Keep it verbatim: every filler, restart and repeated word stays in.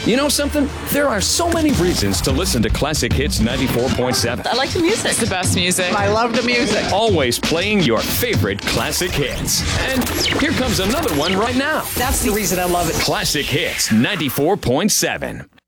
You know something? There are so many reasons to listen to Classic Hits ninety-four point seven. I like the music. It's the best music. I love the music. Always playing your favorite classic hits. And here comes another one right now. That's the reason I love it. Classic Hits ninety-four point seven.